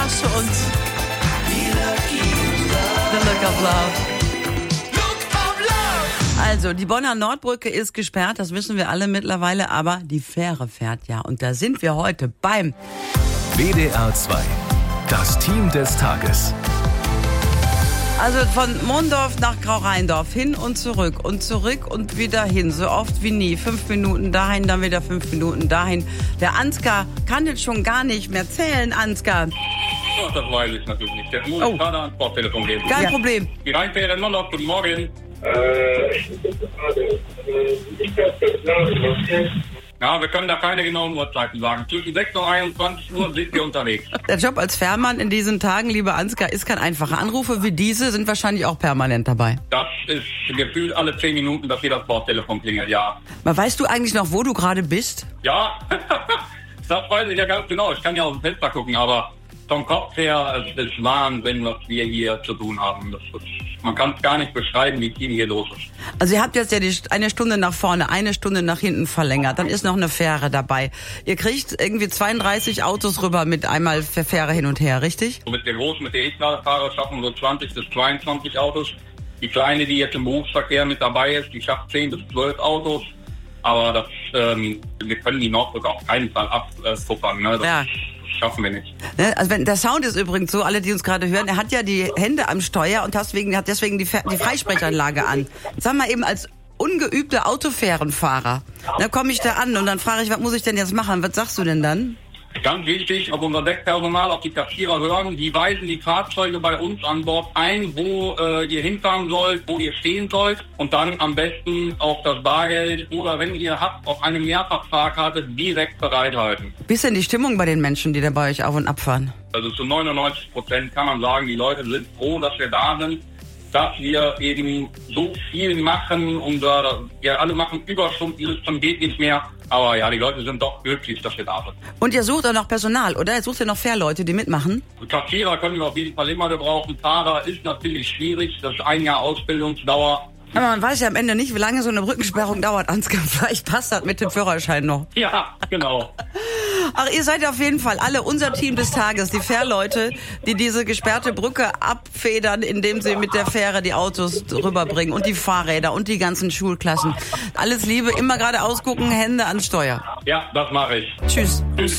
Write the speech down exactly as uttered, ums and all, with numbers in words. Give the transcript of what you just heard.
passt zu uns. The Look of Love. Also, die Bonner Nordbrücke ist gesperrt, das wissen wir alle mittlerweile, aber die Fähre fährt ja. Und da sind wir heute beim W D R zwei, das Team des Tages. Also von Mondorf nach Grau-Rheindorf, hin und zurück und zurück und wieder hin, so oft wie nie. Fünf Minuten dahin, dann wieder fünf Minuten dahin. Der Ansgar kann jetzt schon gar nicht mehr zählen, Ansgar. Ach, das weiß ich natürlich nicht. Jetzt muss Oh. ich gerade ans Bordtelefon gehen. Kein Ja. Problem. Die Rheinfähre in Mondorf, guten Morgen. Äh, ich bin gerade, äh, nicht ganz klar, Ja, wir können da keine genauen Uhrzeiten sagen. Zwischen sechs und einundzwanzig Uhr sind wir unterwegs. Der Job als Fährmann in diesen Tagen, lieber Ansgar, ist kein einfacher. Anrufe wie diese sind wahrscheinlich auch permanent dabei. Das ist gefühlt alle zehn Minuten, dass hier das Bordtelefon klingelt, ja. Aber weißt du eigentlich noch, wo du gerade bist? Ja, das weiß ich ja ganz genau. Ich kann ja aus dem Fenster gucken, aber vom Kopf her, es ist Wahnsinn, was wir hier zu tun haben. Das ist, man kann es gar nicht beschreiben, wie viel hier los ist. Also ihr habt jetzt ja die eine Stunde nach vorne, eine Stunde nach hinten verlängert. Dann ist noch eine Fähre dabei. Ihr kriegt irgendwie zweiunddreißig Autos rüber mit einmal der Fähre hin und her, richtig? So mit der Großen, mit der E-Fahrer schaffen so zwanzig bis zweiundzwanzig Autos. Die Kleine, die jetzt im Berufsverkehr mit dabei ist, die schafft zehn bis zwölf Autos. Aber das, ähm, wir können die Nordbrücke auf keinen Fall abpuffern. Ne? Das Ja. schaffen wir nicht. Ne? Also wenn, der Sound ist übrigens so, alle, die uns gerade hören, er hat ja die Hände am Steuer und deswegen, hat deswegen die, die Freisprechanlage an. Sag mal eben als ungeübter Autofährenfahrer, da komme ich da an und dann frage ich, was muss ich denn jetzt machen? Was sagst du denn dann? Ganz wichtig, auf unser Deckpersonal, auf die Kassierer hören, die weisen die Fahrzeuge bei uns an Bord ein, wo äh, ihr hinfahren sollt, wo ihr stehen sollt und dann am besten auch das Bargeld oder wenn ihr habt, auf eine Mehrfachfahrkarte direkt bereithalten. Wie ist denn die Stimmung bei den Menschen, die da bei euch auf und abfahren? Also zu neunundneunzig Prozent kann man sagen, die Leute sind froh, dass wir da sind, dass wir eben so viel machen und äh, wir alle machen Überstunden, dieses geht nicht mehr. Aber ja, die Leute sind doch glücklich, dass wir da sind. Und ihr sucht auch noch Personal, oder? Ihr sucht ja noch Fährleute, die mitmachen? Kassierer können wir auf jeden Fall immer gebrauchen. Fahrer ist natürlich schwierig. Das ist ein Jahr Ausbildungsdauer. Aber man weiß ja am Ende nicht, wie lange so eine Brückensperrung dauert, Ansgar. Vielleicht passt das mit dem Führerschein noch. Ja, genau. Ach, ihr seid auf jeden Fall alle unser Team des Tages, die Fährleute, die diese gesperrte Brücke abfedern, indem sie mit der Fähre die Autos rüberbringen und die Fahrräder und die ganzen Schulklassen. Alles Liebe, immer geradeaus gucken, Hände ans Steuer. Ja, das mache ich. Tschüss. Tschüss.